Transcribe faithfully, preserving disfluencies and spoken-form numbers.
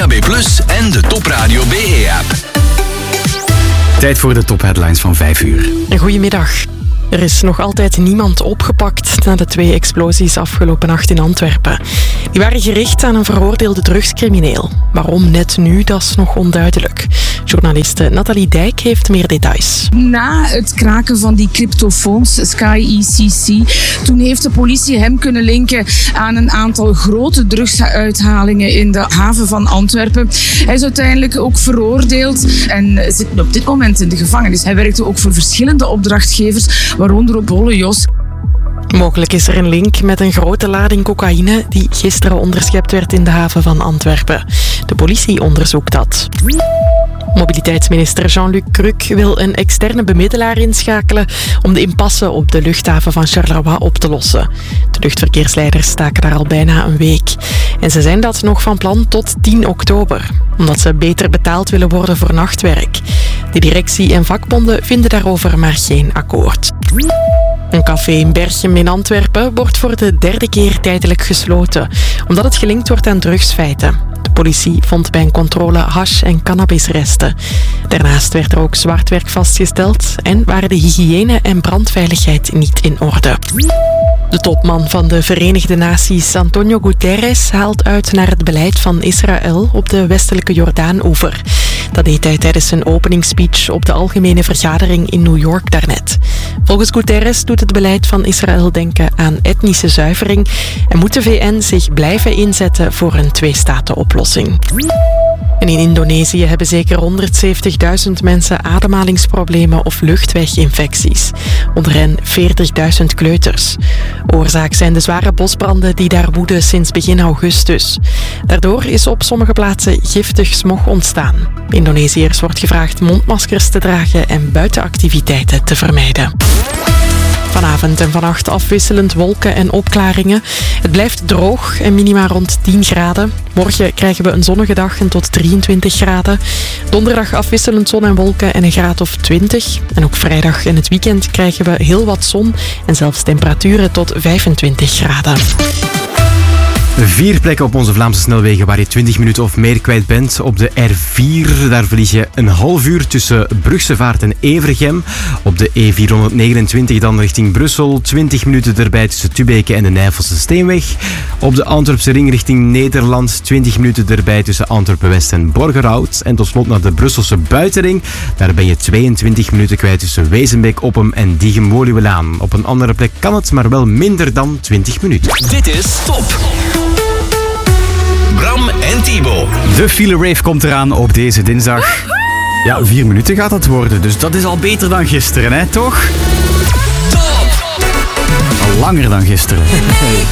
D A B plus, en de Top Radio B E-app. Tijd voor de topheadlines van vijf uur. Goedemiddag. Er is nog altijd niemand opgepakt na de twee explosies afgelopen nacht in Antwerpen. Die waren gericht aan een veroordeelde drugscrimineel. Waarom net nu, dat is nog onduidelijk. Journaliste Nathalie Dijk heeft meer details. Na het kraken van die cryptofoons, Sky E C C, toen heeft de politie hem kunnen linken aan een aantal grote drugsuithalingen in de haven van Antwerpen. Hij is uiteindelijk ook veroordeeld en zit op dit moment in de gevangenis. Hij werkte ook voor verschillende opdrachtgevers, waaronder op Bolle Jos. Mogelijk is er een link met een grote lading cocaïne die gisteren onderschept werd in de haven van Antwerpen. De politie onderzoekt dat. Mobiliteitsminister Jean-Luc Cruc wil een externe bemiddelaar inschakelen om de impasse op de luchthaven van Charleroi op te lossen. De luchtverkeersleiders staken daar al bijna een week. En ze zijn dat nog van plan tot tien oktober, omdat ze beter betaald willen worden voor nachtwerk. De directie en vakbonden vinden daarover maar geen akkoord. Een café in Berchem in Antwerpen wordt voor de derde keer tijdelijk gesloten, omdat het gelinkt wordt aan drugsfeiten. De politie vond bij een controle hash en cannabisresten. Daarnaast werd er ook zwartwerk vastgesteld en waren de hygiëne en brandveiligheid niet in orde. De topman van de Verenigde Naties, Antonio Guterres, haalt uit naar het beleid van Israël op de westelijke Jordaan-oever. Dat deed hij tijdens zijn openingsspeech op de Algemene Vergadering in New York daarnet. Volgens Guterres doet het beleid van Israël denken aan etnische zuivering en moet de V N zich blijven inzetten voor een twee-staten-oplossing. En in Indonesië hebben zeker honderdzeventigduizend mensen ademhalingsproblemen of luchtweginfecties. Onder hen veertigduizend kleuters. Oorzaak zijn de zware bosbranden die daar woeden sinds begin augustus. Daardoor is op sommige plaatsen giftig smog ontstaan. Indonesiërs wordt gevraagd mondmaskers te dragen en buitenactiviteiten te vermijden. Vanavond en vannacht afwisselend wolken en opklaringen. Het blijft droog en minima rond tien graden. Morgen krijgen we een zonnige dag en tot drieëntwintig graden. Donderdag afwisselend zon en wolken en een graad of twintig. En ook vrijdag en het weekend krijgen we heel wat zon en zelfs temperaturen tot vijfentwintig graden. Vier plekken op onze Vlaamse snelwegen waar je twintig minuten of meer kwijt bent. Op de R vier, daar verlies je een half uur tussen Brugse Vaart en Evergem. Op de E vierhonderdnegenentwintig dan richting Brussel. twintig minuten erbij tussen Tubeke en de Nijvelse Steenweg. Op de Antwerpse ring richting Nederland. twintig minuten erbij tussen Antwerpen-West en Borgerhout. En tot slot naar de Brusselse buitenring. Daar ben je tweeëntwintig minuten kwijt tussen Wezenbeek, Oppem en Diegem-Woluwelaan. Op een andere plek kan het, maar wel minder dan twintig minuten. Dit is Top. Bram en Thibaut. De file rave komt eraan op deze dinsdag. Ja, vier minuten gaat dat worden, dus dat is al beter dan gisteren, hè, toch? Top! Al langer dan gisteren.